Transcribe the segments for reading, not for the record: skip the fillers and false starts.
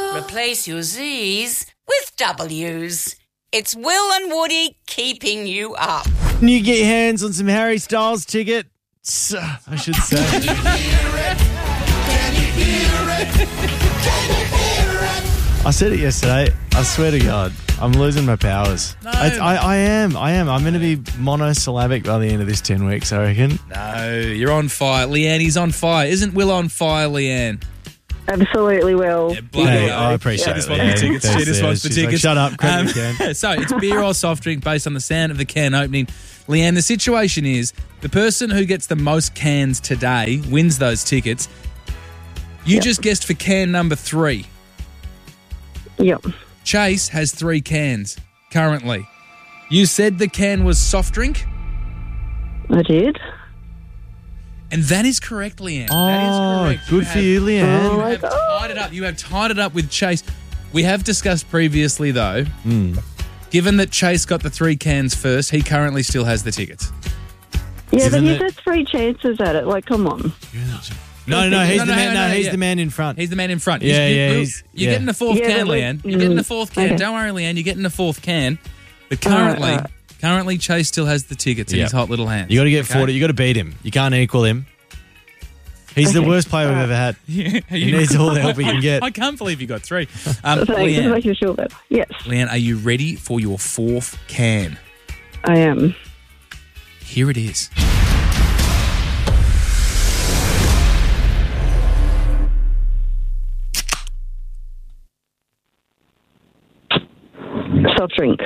Replace your Z's with W's. It's Will and Woody keeping you up. Can you get your hands on some Harry Styles tickets? I should say. I said it yesterday. I swear to God, I'm losing my powers. No. I am. I'm going to be monosyllabic by the end of this 10 weeks, I reckon. No, you're on fire. Leanne, he's on fire. Isn't Will on fire, Leanne? Absolutely will. Yeah, bloody Hey, hell. I appreciate She just it. wants the tickets. She just wants the She's like, tickets. shut up, grab the can. So it's beer or soft drink based on the sound of the can opening. Leanne, the situation is the person who gets the most cans today wins those tickets. You just guessed for can number 3. Yep. Chase has 3 cans currently. You said the can was soft drink? I did. And that is correct, Leanne. Oh, that is correct. good for you, Leanne. You have tied it up. You have tied it up with Chase. We have discussed previously, though, given that Chase got the 3 cans first, he currently still has the tickets. Yeah, Isn't but you it- had 3 chances at it. Like, come on. No, he's No, the man. no, He's yeah. the man in front. He's the man in front. Yeah, yeah, You're he's- yeah. getting the 4th Yeah, can, but Leanne. You're getting the 4th can. okay. Don't worry, Leanne. You're getting the 4th can. But Alright. currently, Chase still has the tickets in Yep. his hot little hands. You got to get Okay? 40. You got to beat him. You can't equal him. He's the Okay. worst player we've ever had. Yeah, He needs all the help he can get. I can't believe you got 3. Thanks. Just Leanne, making sure that. Yes, Leanne, are you ready for your 4th can? I am. Here it is. Soft drink.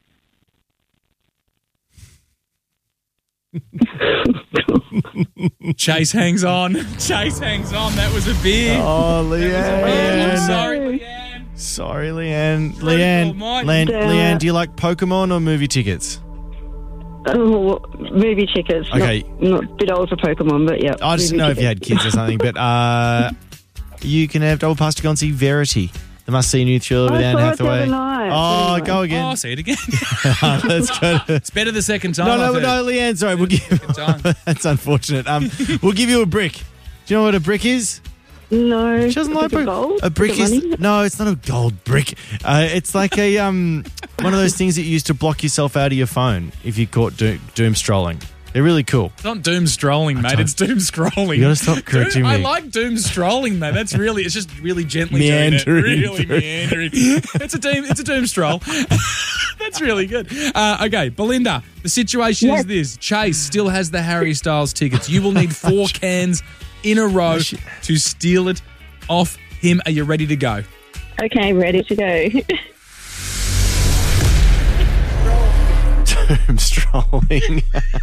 Chase hangs on. Chase hangs on. That was a beer. Oh, I'm Leanne. sorry, Leanne. Sorry, Leanne. Almighty. Leanne, do you like Pokemon or movie tickets? Oh, movie tickets. Okay. Not a bit old for Pokemon, but yeah. I just movie know if you tickets. had kids or something, but you can have double pass to go and see Verity, the must-see new thriller with I Anne saw it the Hathaway. other night. Oh, Anyway. go Oh, again. I'll see it again. Let's go. It's better the second time. No, I've heard. Leanne, sorry. We'll give. time. That's unfortunate. We'll give you a brick. Do you know what a brick is? No. She doesn't like brick. gold. A brick Is it is money? no, it's not a gold brick. It's like a one of those things that you use to block yourself out of your phone if you caught doom strolling. They're really cool. It's not doom strolling, mate. It's doom scrolling. You gotta stop correcting I me. like doom strolling, mate. That's really, it's just really gently doing it. Meandering Really through. meandering. It's a doom stroll. That's really good. Okay, Belinda, the situation is this. Chase still has the Harry Styles tickets. You will need 4 cans in a row to steal it off him. Are you ready to go? Okay, ready to go. Doom strolling.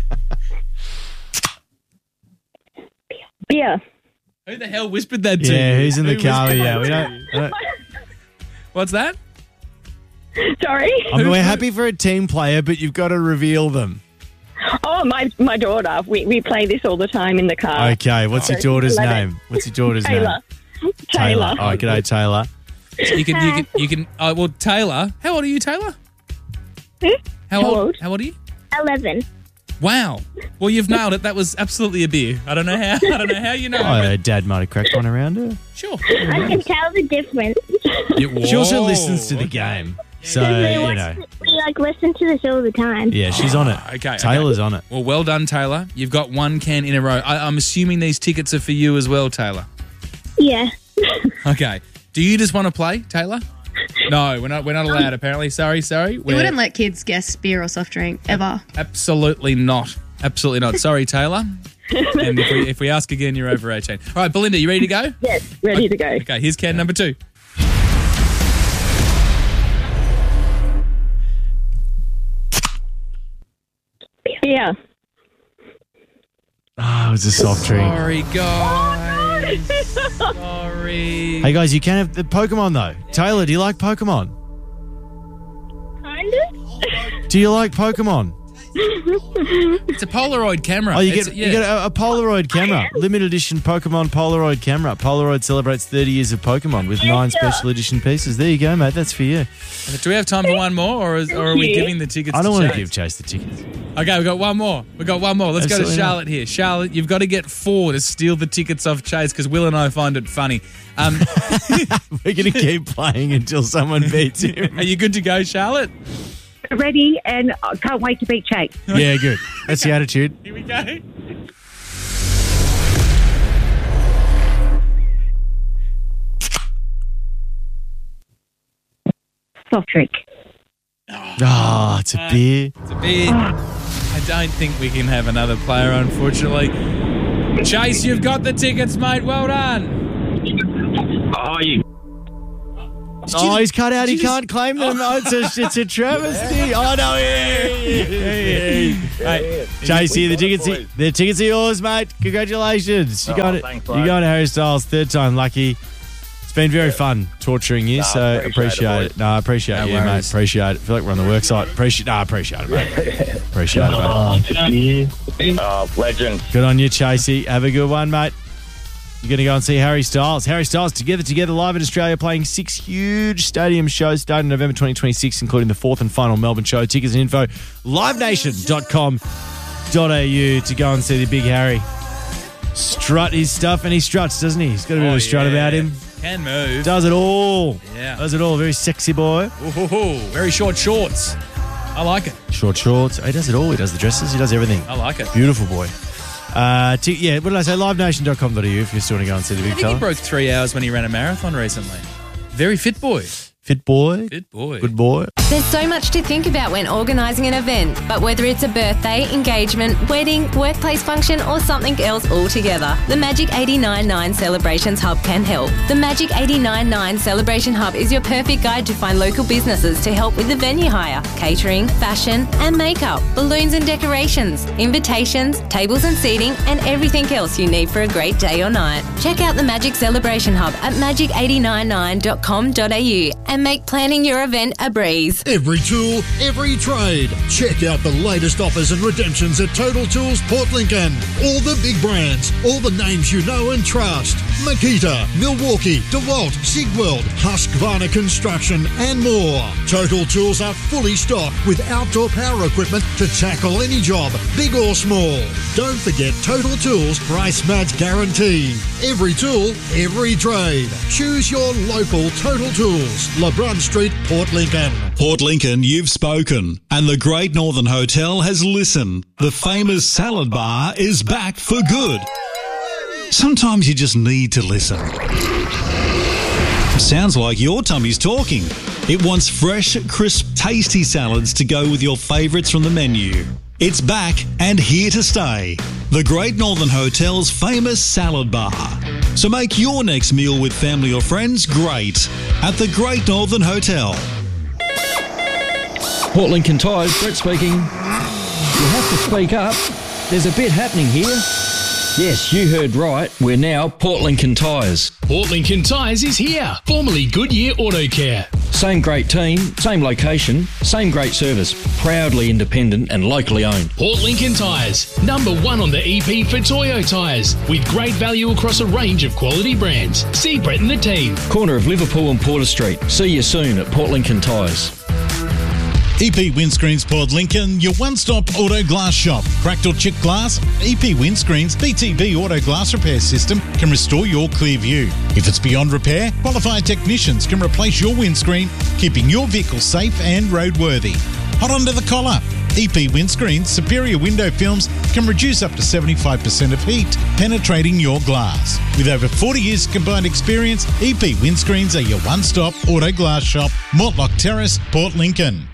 Beer. Who the hell whispered that to you? Yeah, who's in the Who car? whispered Yeah, that we to don't. you? What's that? Sorry. I mean, we're happy for a team player, but you've got to reveal them. Oh, my daughter. We play this all the time in the car. Okay, what's your daughter's Love it. name? What's your daughter's Taylor. name? Taylor. Oh, g'day, Taylor. You can. Oh, well, Taylor. How old are you, Taylor? How How old? old? How old are you? 11. Wow. Well, you've nailed it. That was absolutely a beer. I don't know how. You know. Oh, her dad might have cracked one around her. Sure. I can tell the difference. She also listens to the game. So, you know. We listen to this all the time. Yeah, she's on it. Okay. Taylor's on it. Well, well done, Taylor. You've got 1 can in a row. I'm assuming these tickets are for you as well, Taylor. Yeah. Okay. Do you just want to play, Taylor? No, we're not allowed, apparently. Sorry. You wouldn't let kids guess beer or soft drink, ever. Absolutely not. Absolutely not. Sorry, Taylor. And if we ask again, you're over 18. All right, Belinda, you ready to go? Yes, ready to go. Okay, here's can number 2. Beer. Oh, it was a soft drink. Sorry, guys. Sorry. Hey, guys, you can have the Pokemon, though. Taylor, do you like Pokemon? Kind of. Do you like Pokemon? It's a Polaroid camera. Oh, you get a Polaroid camera. Limited edition Pokemon Polaroid camera. Polaroid celebrates 30 years of Pokemon with 9 special edition pieces. There you go, mate. That's for you. Do we have time for one more, or are we giving the tickets to Chase? I don't want to give Chase the tickets. Okay, we've got one more. Let's Absolutely go to Charlotte here. Charlotte, you've got to get 4 to steal the tickets off Chase because Will and I find it funny. We're going to keep playing until someone beats him. Are you good to go, Charlotte? Ready, and I can't wait to beat Chase. Yeah, good. That's the attitude. Here we go. Soft drink. Oh, it's a beer. It's a beer. I don't think we can have another player, unfortunately. Chase, you've got the tickets, mate. Well done. Oh, he's cut out. He can't claim them. Oh, it's a travesty. Oh, no. Hey, Chase, here, the tickets are yours, mate. Congratulations. You got it. Thanks, You got Harry Styles, 3rd time lucky. It's been very fun torturing you, so appreciate it. No, I appreciate you, mate. Appreciate it. I feel like we're on the work site. Appreciate it, mate. Appreciate it, mate. Legend. Good on you, Chasey. Have a good one, mate. You're going to go and see Harry Styles. Harry Styles Together live in Australia, playing 6 huge stadium shows starting November 2026, including the 4th and final Melbourne show. Tickets and info, livenation.com.au to go and see the big Harry strut his stuff, and he struts, doesn't he? He's got a bit of a strut about him. Can move. Does it all. Yeah. Does it all. Very sexy boy. Ooh, very short shorts. I like it. Short shorts. He does it all. He does the dresses. He does everything. I like it. Beautiful boy. What did I say? livenation.com.au if you still want to go and see the big I think he broke 3 hours when he ran a marathon recently. Very fit boy. Fit boy. Fit boy. Good boy. There's so much to think about when organising an event, but whether it's a birthday, engagement, wedding, workplace function or something else altogether, the Magic 89.9 Celebrations Hub can help. The Magic 89.9 Celebration Hub is your perfect guide to find local businesses to help with the venue hire, catering, fashion and makeup, balloons and decorations, invitations, tables and seating and everything else you need for a great day or night. Check out the Magic Celebration Hub at magic899.com.au and make planning your event a breeze. Every tool, every trade. Check out the latest offers and redemptions at Total Tools Port Lincoln. All the big brands, all the names you know and trust. Makita, Milwaukee, DeWalt, Sigweld, Husqvarna Construction and more. Total Tools are fully stocked with outdoor power equipment to tackle any job, big or small. Don't forget Total Tools price match guarantee. Every tool, every trade. Choose your local Total Tools. LeBron Street, Port Lincoln. Port Lincoln, you've spoken. And the Great Northern Hotel has listened. The famous salad bar is back for good. Sometimes you just need to listen. Sounds like your tummy's talking. It wants fresh, crisp, tasty salads to go with your favourites from the menu. It's back and here to stay. The Great Northern Hotel's famous salad bar. So make your next meal with family or friends great at the Great Northern Hotel. Port Lincoln Tyres, Brett speaking. You have to speak up. There's a bit happening here. Yes, you heard right. We're now Port Lincoln Tyres. Port Lincoln Tyres is here, formerly Goodyear Auto Care. Same great team, same location, same great service. Proudly independent and locally owned. Port Lincoln Tyres, #1 on the EP for Toyo tyres, with great value across a range of quality brands. See Brett and the team. Corner of Liverpool and Porter Street. See you soon at Port Lincoln Tyres. EP Windscreens Port Lincoln, your one-stop auto glass shop. Cracked or chipped glass? EP Windscreens BTB Auto Glass Repair System can restore your clear view. If it's beyond repair, qualified technicians can replace your windscreen, keeping your vehicle safe and roadworthy. Hot under the collar. EP Windscreens superior window films can reduce up to 75% of heat penetrating your glass. With over 40 years combined experience, EP Windscreens are your one-stop auto glass shop, Mortlock Terrace, Port Lincoln.